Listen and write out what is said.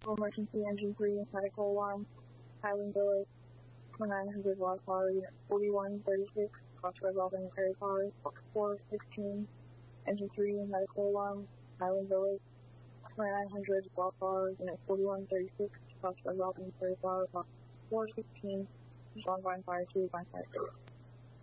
Emergency engine 3, medical alarm, Highland Village, 900 block car, unit 4136, cross revolving ferry car, 416, engine 3, medical alarm, Highland Village, 900 block car, unit 4136, cross revolving ferry car, 416, Longvine Fire 2, Fire 3.